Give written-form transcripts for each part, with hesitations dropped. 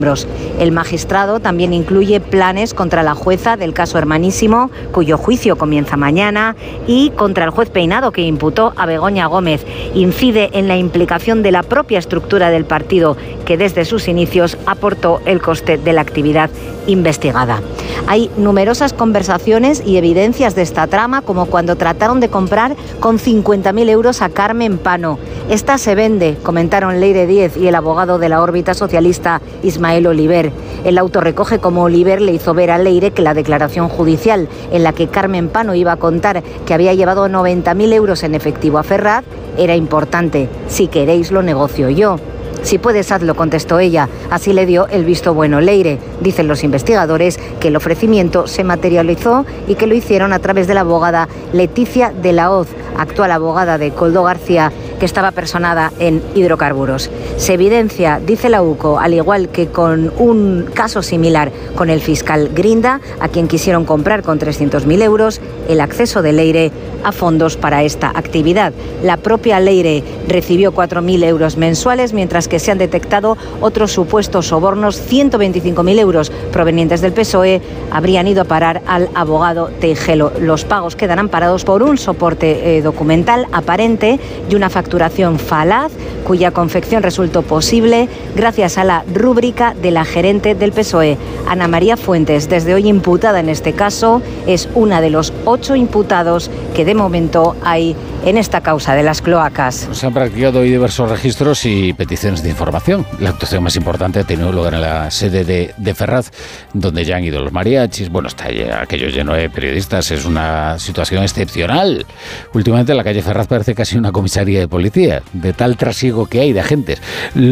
El magistrado también incluye planes contra la jueza del caso Hermanísimo, cuyo juicio comienza mañana, y contra el juez Peinado, que imputó a Begoña Gómez. Incide en la implicación de la propia estructura del partido, que desde sus inicios aportó el coste de la actividad investigada. Hay numerosas conversaciones y evidencias de esta trama, como cuando trataron de comprar con 50.000 euros a Carmen Pano. Esta se vende, comentaron Leire Díez y el abogado de la órbita socialista Ismael Oliver. El auto recoge cómo Oliver le hizo ver a Leire que la declaración judicial en la que Carmen Pano iba a contar que había llevado 90.000 euros en efectivo a Ferraz era importante. Si queréis lo negocio yo. Si puedes, hazlo, contestó ella. Así le dio el visto bueno Leire. Dicen los investigadores que el ofrecimiento se materializó y que lo hicieron a través de la abogada Leticia de la Hoz, actual abogada de Koldo García, que estaba personada en hidrocarburos. Se evidencia, dice la UCO, al igual que con un caso similar con el fiscal Grinda, a quien quisieron comprar con 300.000 euros, el acceso de Leire a fondos para esta actividad. La propia Leire recibió 4.000 euros mensuales, mientras que se han detectado otros supuestos sobornos. 125.000 euros provenientes del PSOE habrían ido a parar al abogado Teijelo. Los pagos quedan amparados por un soporte documental aparente y una facturación falaz, cuya confección resultó posible gracias a la rúbrica de la gerente del PSOE, Ana María Fuentes, desde hoy imputada en este caso. Es una de los 8 imputados que de momento hay en esta causa de las cloacas. Se han practicado hoy diversos registros y peticiones de información. La actuación más importante ha tenido lugar en la sede de Ferraz, donde ya han ido los mariachis. Bueno, está ya aquello lleno de periodistas. Es una situación excepcional. Últimamente la calle Ferraz parece casi una comisaría de policía, de tal trasiego que hay de agentes.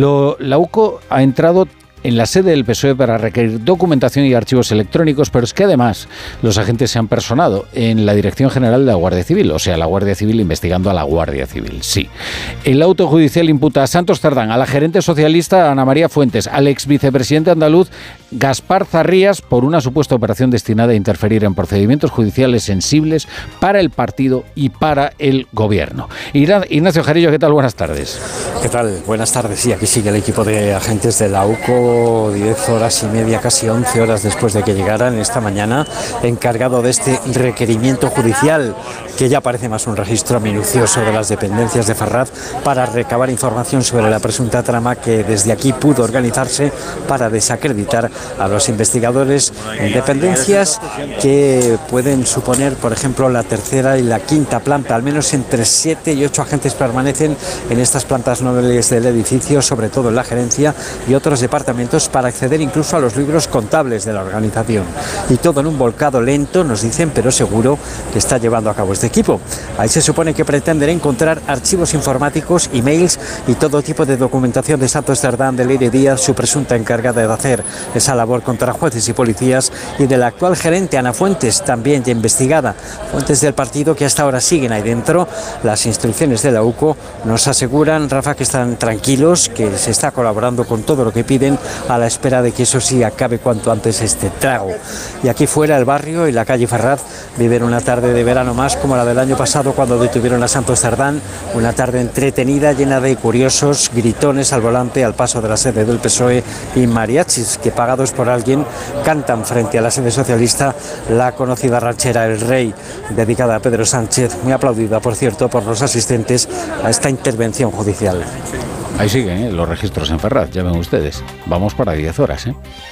La UCO ha entrado en la sede del PSOE para requerir documentación y archivos electrónicos, pero es que además los agentes se han personado en la Dirección General de la Guardia Civil, o sea, la Guardia Civil investigando a la Guardia Civil, sí. El auto judicial imputa a Santos Cerdán, a la gerente socialista Ana María Fuentes, al ex vicepresidente andaluz Gaspar Zarrías por una supuesta operación destinada a interferir en procedimientos judiciales sensibles para el partido y para el gobierno. Ignacio Jarillo, ¿qué tal? Buenas tardes. ¿Qué tal? Buenas tardes. Sí, aquí sigue el equipo de agentes de la UCO, 10 horas y media, casi 11 horas después de que llegaran esta mañana, encargado de este requerimiento judicial, que ya parece más un registro minucioso de las dependencias de Ferraz para recabar información sobre la presunta trama que desde aquí pudo organizarse para desacreditar a los investigadores en dependencias que pueden suponer, por ejemplo, la tercera y la quinta planta. Al menos entre 7 y 8 agentes permanecen en estas plantas nobles del edificio, sobre todo en la gerencia y otros departamentos, para acceder incluso a los libros contables de la organización. Y todo en un volcado lento, nos dicen, pero seguro, que está llevando a cabo este equipo. Ahí se supone que pretenden encontrar archivos informáticos, emails y todo tipo de documentación de Santos Cerdán, de Leire Díaz, su presunta encargada de hacer esa labor contra jueces y policías, y de la actual gerente Ana Fuentes, también ya investigada. Fuentes del partido que hasta ahora siguen ahí dentro. Las instrucciones de la UCO nos aseguran, Rafa, que están tranquilos, que se está colaborando con todo lo que piden, a la espera de que eso sí acabe cuanto antes este trago. Y aquí fuera, el barrio y la calle Ferraz viven una tarde de verano más como la del año pasado, cuando detuvieron a Santos Cerdán. Una tarde entretenida, llena de curiosos, gritones al volante, al paso de la sede del PSOE, y mariachis que, pagados por alguien, cantan frente a la sede socialista la conocida ranchera El Rey, dedicada a Pedro Sánchez, muy aplaudida, por cierto, por los asistentes a esta intervención judicial. Ahí siguen los registros en Ferraz, ya ven ustedes. Vamos para 10 horas,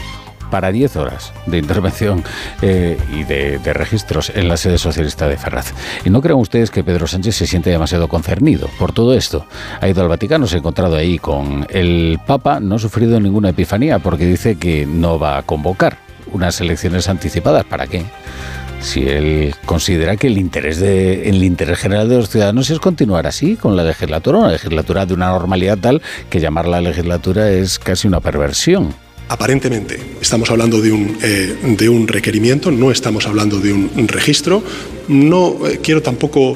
para 10 horas de intervención y de registros en la sede socialista de Ferraz. Y no crean ustedes que Pedro Sánchez se siente demasiado concernido por todo esto. Ha ido al Vaticano, se ha encontrado ahí con el Papa, no ha sufrido ninguna epifanía porque dice que no va a convocar unas elecciones anticipadas. ¿Para qué? Si él considera que el interés general de los ciudadanos es continuar así con la legislatura, una legislatura de una normalidad tal que llamarla legislatura es casi una perversión. Aparentemente estamos hablando de un requerimiento, no estamos hablando de un registro. No quiero tampoco,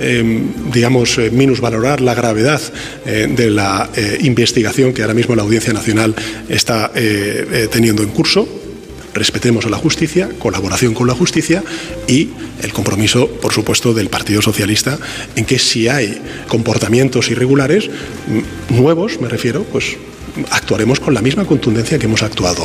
minusvalorar la gravedad de la investigación que ahora mismo la Audiencia Nacional está teniendo en curso. Respetemos a la justicia, colaboración con la justicia y el compromiso, por supuesto, del Partido Socialista en que si hay comportamientos irregulares, nuevos me refiero, pues actuaremos con la misma contundencia que hemos actuado